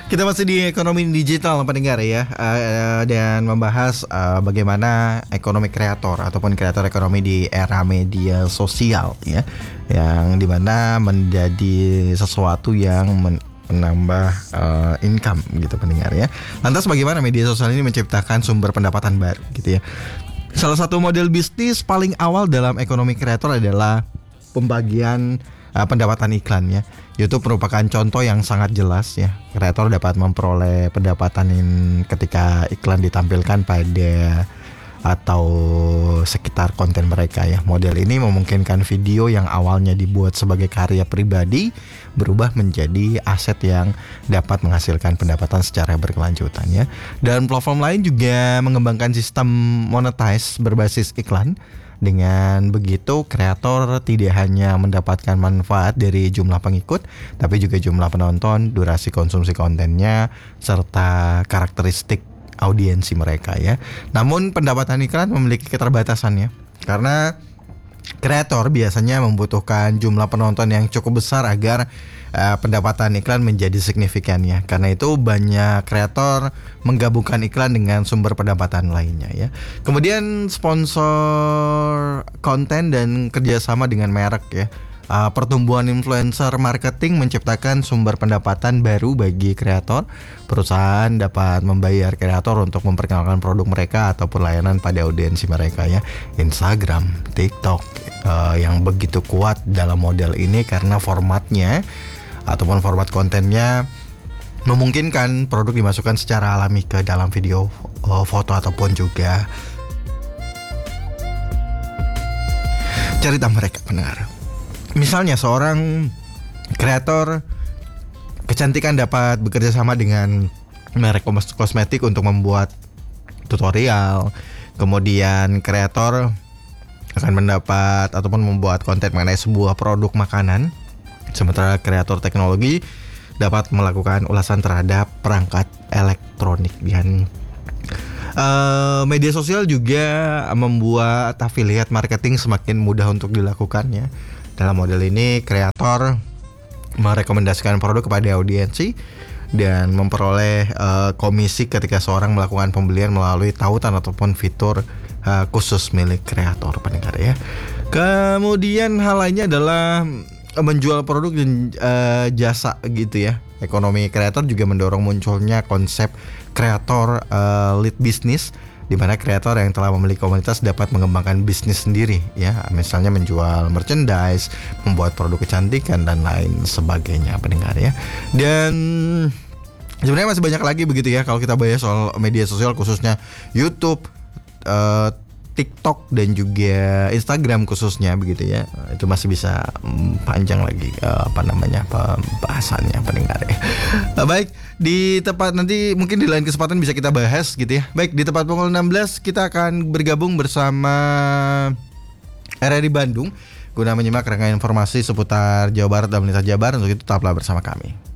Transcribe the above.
Kita masih di ekonomi digital pendengar ya, dan membahas bagaimana ekonomi kreator ataupun kreator ekonomi di era media sosial ya, yang dimana menjadi sesuatu yang menambah income gitu pendengar ya. Lantas bagaimana media sosial ini menciptakan sumber pendapatan baru gitu ya. Salah satu model bisnis paling awal dalam ekonomi kreator adalah pembagian pendapatan iklannya. YouTube merupakan contoh yang sangat jelas ya. Kreator dapat memperoleh pendapatan ketika iklan ditampilkan pada atau sekitar konten mereka ya. Model ini memungkinkan video yang awalnya dibuat sebagai karya pribadi berubah menjadi aset yang dapat menghasilkan pendapatan secara berkelanjutan ya. Dan platform lain juga mengembangkan sistem monetize berbasis iklan. Dengan begitu, kreator tidak hanya mendapatkan manfaat dari jumlah pengikut, tapi juga jumlah penonton, durasi konsumsi kontennya, serta karakteristik audiensi mereka ya. Namun pendapatan iklan memiliki keterbatasan ya, karena kreator biasanya membutuhkan jumlah penonton yang cukup besar agar pendapatan iklan menjadi signifikan ya. Karena itu banyak kreator menggabungkan iklan dengan sumber pendapatan lainnya ya. Kemudian sponsor konten dan kerjasama dengan merek ya. Pertumbuhan influencer marketing menciptakan sumber pendapatan baru bagi kreator. Perusahaan dapat membayar kreator untuk memperkenalkan produk mereka ataupun layanan pada audiensi mereka ya. Instagram, TikTok yang begitu kuat dalam model ini karena formatnya ataupun format kontennya memungkinkan produk dimasukkan secara alami ke dalam video, foto ataupun juga cerita mereka pendengar. Misalnya seorang kreator kecantikan dapat bekerja sama dengan merek kosmetik untuk membuat tutorial. Kemudian kreator akan mendapat ataupun membuat konten mengenai sebuah produk makanan. Sementara kreator teknologi dapat melakukan ulasan terhadap perangkat elektronik. Dan media sosial juga membuat affiliate marketing semakin mudah untuk dilakukan ya. Dalam model ini, kreator merekomendasikan produk kepada audiensi dan memperoleh komisi ketika seorang melakukan pembelian melalui tautan ataupun fitur khusus milik kreator pendengar ya. Kemudian hal lainnya adalah menjual produk dan jasa gitu ya. Ekonomi kreator juga mendorong munculnya konsep kreator lead business, di mana kreator yang telah memiliki komunitas dapat mengembangkan bisnis sendiri ya, misalnya menjual merchandise, membuat produk kecantikan dan lain sebagainya pendengar ya. Dan sebenarnya masih banyak lagi begitu ya kalau kita bahas soal media sosial, khususnya YouTube, TikTok dan juga Instagram khususnya begitu ya. Itu masih bisa panjang lagi pembahasannya pendengar ya. Baik, di tempat nanti mungkin di lain kesempatan bisa kita bahas gitu ya. Baik, di tepat pukul 16 kita akan bergabung bersama RRI Bandung guna menyimak rangkaian informasi seputar Jawa Barat dan Lintas Jabar. Untuk itu tetaplah bersama kami.